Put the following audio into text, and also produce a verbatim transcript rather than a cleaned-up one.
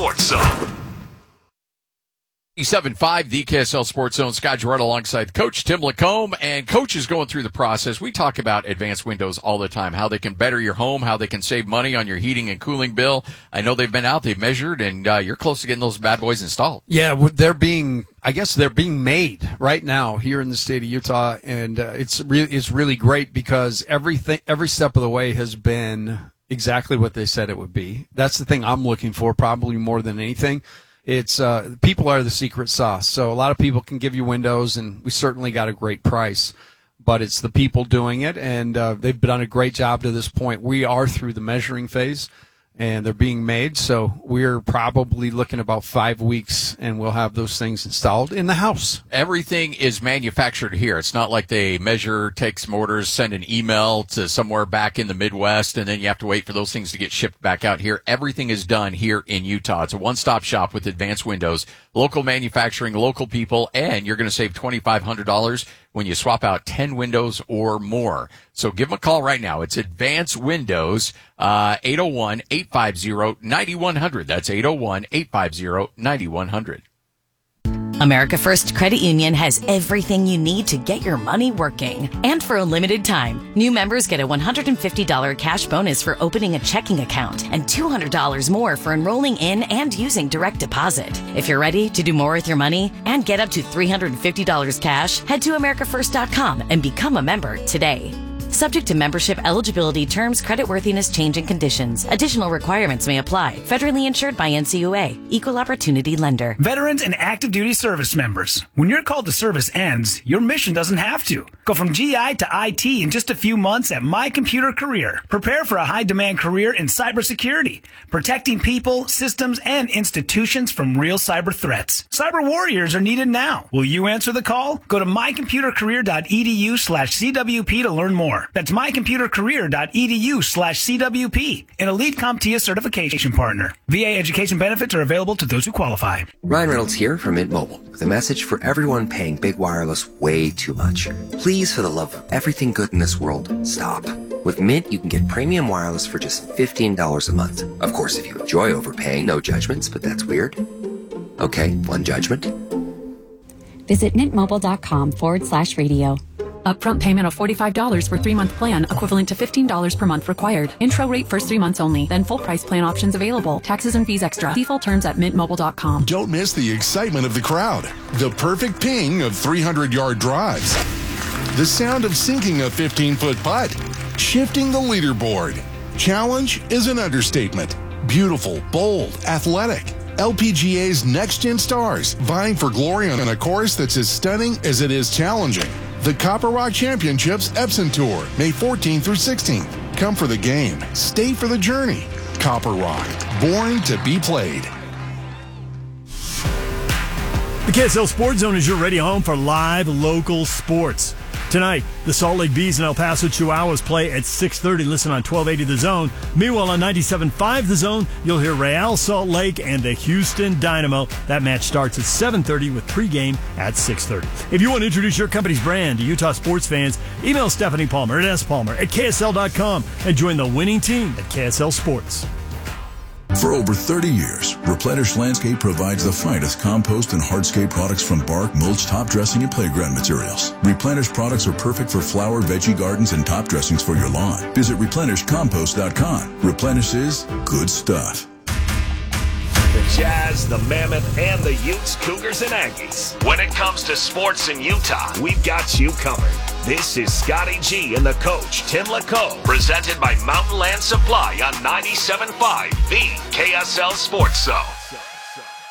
Sports Zone. seven five, the K S L Sports Zone. Scott Girard alongside Coach Tim Lacombe, and Coach is going through the process. We talk about advanced windows all the time, how they can better your home, how they can save money on your heating and cooling bill. I know they've been out, they've measured, and uh, you're close to getting those bad boys installed. Yeah, they're being, I guess they're being made right now here in the state of Utah, and uh, it's really it's really great because everything every step of the way has been exactly what they said it would be. That's the thing I'm looking for, probably more than anything. It's uh, people are the secret sauce. So a lot of people can give you windows, and we certainly got a great price. But it's the people doing it, and uh, they've done a great job to this point. We are through the measuring phase, and they're being made. So we're probably looking about five weeks, and we'll have those things installed in the house. Everything is manufactured here. It's not like they measure, take some orders, send an email to somewhere back in the Midwest, and then you have to wait for those things to get shipped back out here. Everything is done here in Utah. It's a one-stop shop with advanced windows, local manufacturing, local people, and you're going to save twenty-five hundred dollars when you swap out ten windows or more. So give them a call right now. It's Advanced Windows, uh, eight oh one, eight five zero, nine one zero zero. That's eight oh one, eight five zero, nine one zero zero. America First Credit Union has everything you need to get your money working. And for a limited time, new members get a one hundred fifty dollars cash bonus for opening a checking account and two hundred dollars more for enrolling in and using direct deposit. If you're ready to do more with your money and get up to three hundred fifty dollars cash, head to america first dot com and become a member today. Subject to membership eligibility, terms, creditworthiness, change, and conditions. Additional requirements may apply. Federally insured by N C U A. Equal Opportunity Lender. Veterans and active duty service members. When your call to service ends, your mission doesn't have to. Go from G I to I T in just a few months at My Computer Career. Prepare for a high-demand career in cybersecurity, protecting people, systems, and institutions from real cyber threats. Cyber warriors are needed now. Will you answer the call? Go to my computer career dot e d u slash c w p to learn more. That's my computer career dot e d u slash c w p, an Elite CompTIA certification partner. V A education benefits are available to those who qualify. Ryan Reynolds here from Mint Mobile with a message for everyone paying big wireless way too much. Please, for the love of everything good in this world, stop. With Mint, you can get premium wireless for just fifteen dollars a month. Of course, if you enjoy overpaying, no judgments, but that's weird. Okay, one judgment. Visit mintmobile.com forward slash radio. Upfront payment of forty-five dollars for three-month plan, equivalent to fifteen dollars per month required. Intro rate first three months only, then full price plan options available. Taxes and fees extra. See full terms at mint mobile dot com. Don't miss the excitement of the crowd. The perfect ping of three hundred yard drives. The sound of sinking a fifteen-foot putt. Shifting the leaderboard. Challenge is an understatement. Beautiful, bold, athletic. L P G A's next-gen stars vying for glory on a course that's as stunning as it is challenging. The Copper Rock Championships Epson Tour, May fourteenth through sixteenth. Come for the game. Stay for the journey. Copper Rock, born to be played. The K S L Sports Zone is your radio home for live local sports. Tonight, the Salt Lake Bees and El Paso Chihuahuas play at six thirty. Listen on twelve eighty The Zone. Meanwhile, on ninety-seven point five The Zone, you'll hear Real Salt Lake and the Houston Dynamo. That match starts at seven thirty with pregame at six thirty. If you want to introduce your company's brand to Utah sports fans, email Stephanie Palmer at s palmer at k s l dot com and join the winning team at K S L Sports. For over thirty years, Replenish Landscape provides the finest compost and hardscape products from bark, mulch, top dressing, and playground materials. Replenish products are perfect for flower, veggie gardens, and top dressings for your lawn. Visit replenish compost dot com. Replenish is good stuff. The Jazz, the Mammoth, and the Utes, Cougars, and Aggies. When it comes to sports in Utah, we've got you covered. This is Scotty G and the coach, Tim Lacombe, presented by Mountain Land Supply on ninety-seven point five, the K S L Sports Zone.